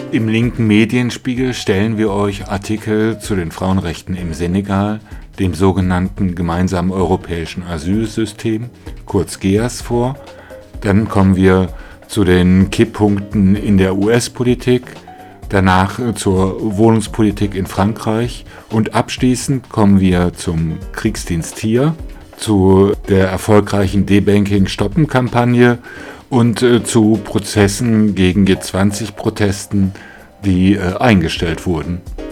Im linken Medienspiegel stellen wir euch Artikel zu den Frauenrechten im Senegal, dem sogenannten gemeinsamen europäischen Asylsystem, kurz GEAS, vor. Dann kommen wir zu den Kipppunkten in der US-Politik, danach zur Wohnungspolitik in Frankreich und abschließend kommen wir zum Kriegsdienst hier, zu der erfolgreichen Debanking-Stoppen-Kampagne und zu Prozessen gegen G20-Protesten, die eingestellt wurden.